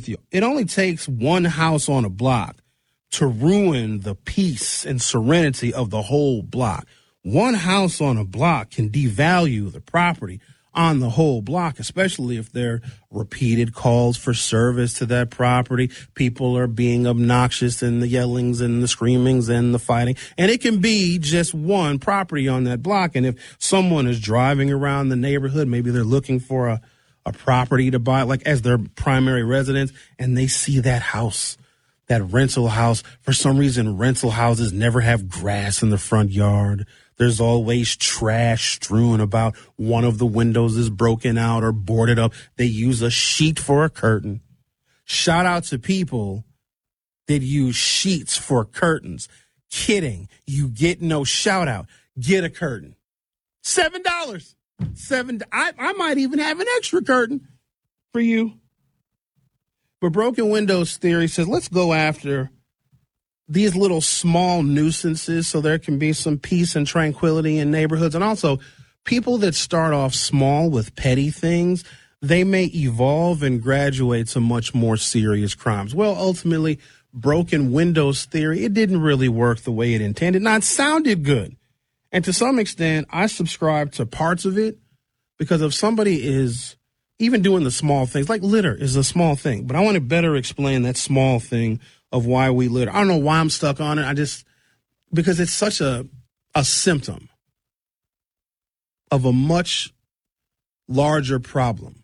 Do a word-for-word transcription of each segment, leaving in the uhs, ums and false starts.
with you. It only takes one house on a block to ruin the peace and serenity of the whole block. One house on a block can devalue the property on the whole block, especially if there are repeated calls for service to that property. People are being obnoxious and the yellings and the screamings and the fighting. And it can be just one property on that block. And if someone is driving around the neighborhood, maybe they're looking for a, a property to buy, like as their primary residence, and they see that house, that rental house. For some reason, rental houses never have grass in the front yard. There's always trash strewn about. One of the windows is broken out or boarded up. They use a sheet for a curtain. Shout out to people that use sheets for curtains. Kidding. You get no shout out. Get a curtain. Seven dollars. Seven. I, I might even have an extra curtain for you. But Broken Windows Theory says, let's go after these little small nuisances so there can be some peace and tranquility in neighborhoods. And also, people that start off small with petty things, they may evolve and graduate to much more serious crimes. Well, ultimately, Broken Windows Theory, it didn't really work the way it intended. Now, it sounded good. And to some extent, I subscribe to parts of it, because if somebody is even doing the small things, like litter is a small thing, but I want to better explain that small thing of why we litter. I don't know why I'm stuck on it. I just, because it's such a, a symptom of a much larger problem.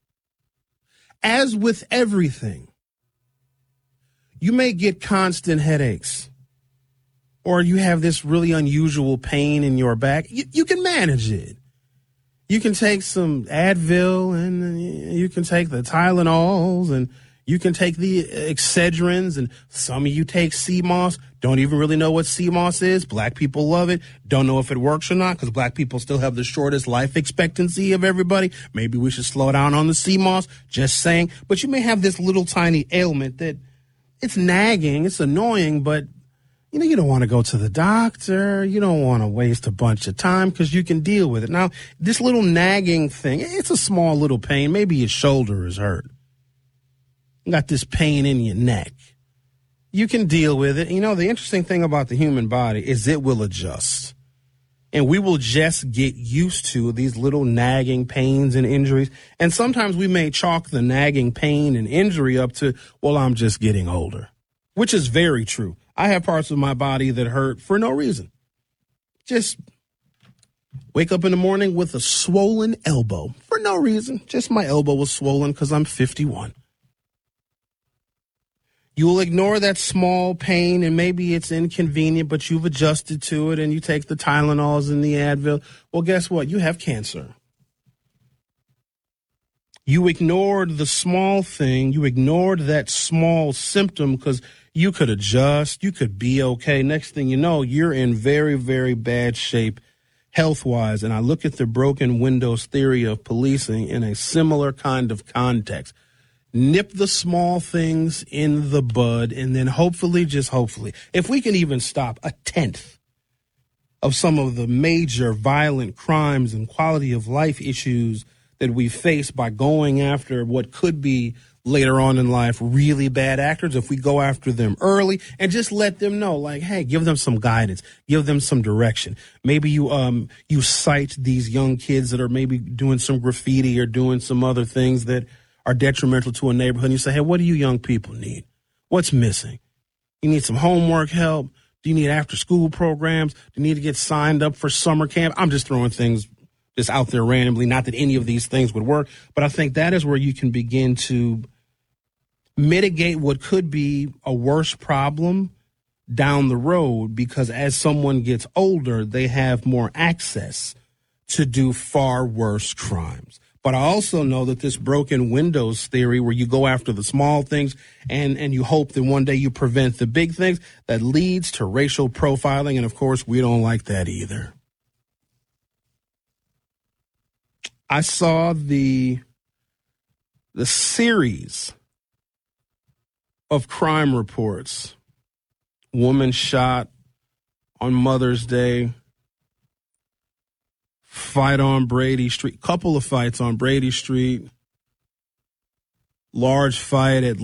As with everything, you may get constant headaches, or you have this really unusual pain in your back. You, you can manage it. You can take some Advil, and you can take the Tylenols, and you can take the Excedrins, and some of you take C M O S. Don't even really know what C M O S is. Black people love it. Don't know if it works or not, because black people still have the shortest life expectancy of everybody. Maybe we should slow down on the C M O S. Just saying. But you may have this little tiny ailment that it's nagging, it's annoying, but you know, you don't want to go to the doctor. You don't want to waste a bunch of time because you can deal with it. Now, this little nagging thing, it's a small little pain. Maybe your shoulder is hurt. You got this pain in your neck. You can deal with it. You know, the interesting thing about the human body is it will adjust. And we will just get used to these little nagging pains and injuries. And sometimes we may chalk the nagging pain and injury up to, well, I'm just getting older, which is very true. I have parts of my body that hurt for no reason. Just wake up in the morning with a swollen elbow for no reason. Just my elbow was swollen because I'm fifty-one. You will ignore that small pain, and maybe it's inconvenient, but you've adjusted to it, and you take the Tylenols and the Advil. Well, guess what? You have cancer. You ignored the small thing. You ignored that small symptom because you could adjust. You could be okay. Next thing you know, you're in very, very bad shape health-wise. And I look at the Broken Windows Theory of policing in a similar kind of context. Nip the small things in the bud, and then hopefully, just hopefully, if we can even stop a tenth of some of the major violent crimes and quality of life issues that we face by going after what could be later on in life really bad actors, if we go after them early and just let them know, like, hey, give them some guidance, give them some direction. Maybe you um you cite these young kids that are maybe doing some graffiti or doing some other things that are detrimental to a neighborhood, and you say, hey, what do you young people need? What's missing? You need some homework help? Do you need after-school programs? Do you need to get signed up for summer camp? I'm just throwing things just out there randomly, not that any of these things would work, but I think that is where you can begin to mitigate what could be a worse problem down the road, because as someone gets older, they have more access to do far worse crimes. But I also know that this Broken Windows Theory, where you go after the small things and, and you hope that one day you prevent the big things, that leads to racial profiling. And, of course, we don't like that either. I saw the the series of crime reports. Woman shot on Mother's Day. Fight on Brady Street. Couple of fights on Brady Street. Large fight at